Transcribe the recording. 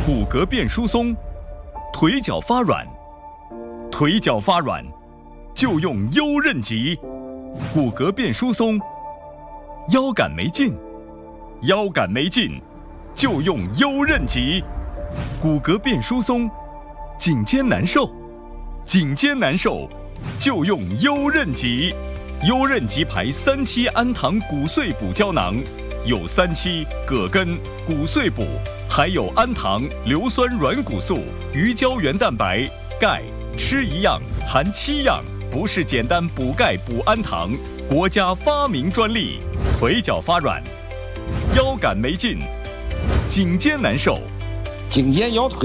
骨骼变疏松，腿脚发软，腿脚发软就用优韧脊；骨骼变疏松，腰杆没劲，腰杆没劲就用优韧脊；骨骼变疏松，颈肩难受，颈肩难受就用优韧脊。优韧脊牌3期氨糖骨碎补胶囊，有3期葛根、骨碎补，还有氨糖、硫酸软骨素、鱼胶原蛋白、钙，吃一样含7样，不是简单补钙补氨糖，国家发明专利。腿脚发软，腰杆没劲，颈肩难受， 颈肩腰腿